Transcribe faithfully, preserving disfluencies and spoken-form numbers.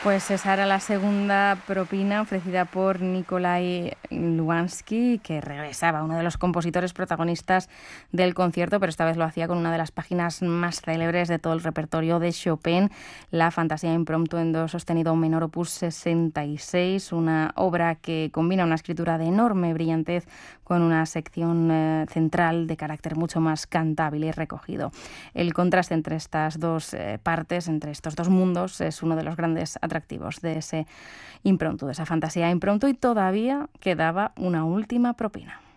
Pues esa era la segunda propina ofrecida por Nikolai Lugansky, que regresaba, uno de los compositores protagonistas del concierto, pero esta vez lo hacía con una de las páginas más célebres de todo el repertorio de Chopin, la Fantasía Impromptu en do sostenido menor opus sesenta y seis, una obra que combina una escritura de enorme brillantez con una sección eh, central de carácter mucho más cantable y recogido. El contraste entre estas dos eh, partes, entre estos dos mundos, es uno de los grandes atractivos de ese impromptu, de esa fantasía impromptu, y todavía quedaba una última propina.